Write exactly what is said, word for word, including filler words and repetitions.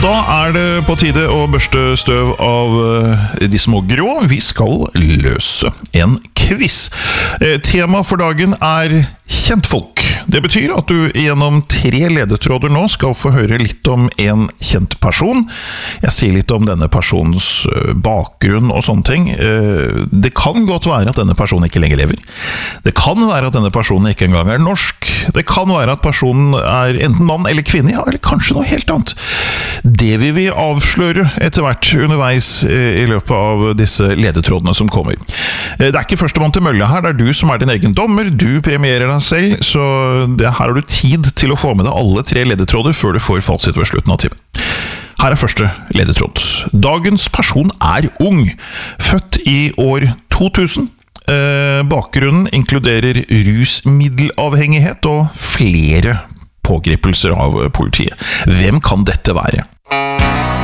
Da er det på tide å børste støv av de små grå. Vi skal løse en quiz. Tema for dagen er kjentfolk. Det betyr at du gjennom tre ledetråder nå skal få høre litt om en kjent person. Jeg sier litt om denne personens bakgrunn og sånne ting. Det kan godt være at denne personen ikke lenger lever. Det kan være at denne personen ikke engang er norsk. Det kan være at personen er enten mann eller kvinne, ja, eller kanskje noe helt annet. Det vil vi avsløre etter hvert underveis i løpet av disse ledetrådene som kommer. Det er ikke førstemann til mølle her, det er du som er din egen dommer, du premierer deg selv, så det, her har du tid til å få med deg alle tre ledetråder før du får fasit ved slutten av timen. Her er første ledetråd. Dagens person er ung, født i år to tusen. Eh, bakgrunnen inkluderer rusmiddelavhengighet og flere pågripelser av politiet. Hvem kan dette være?